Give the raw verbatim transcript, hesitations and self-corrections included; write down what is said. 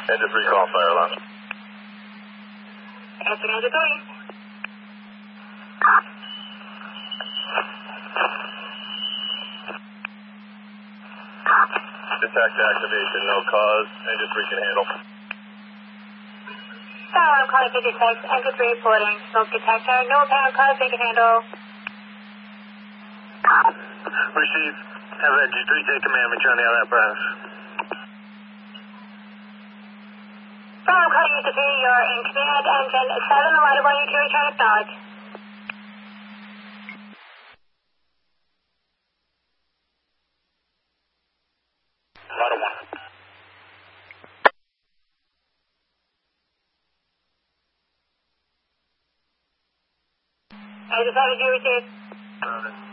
Engine three, call fire alarm. Answer engine three. Detect activation, no cause. Engine three can handle. Fire alarm calling fifty-six, engine three reporting. Smoke detector, no apparent cause, they can handle. Receive. Have engine three take command, return the other apparatus. Fire alarm calling engine three, you're in command, engine seven, the light of one, you to return acknowledge. Light of one. Engine seven, you receive. Got it.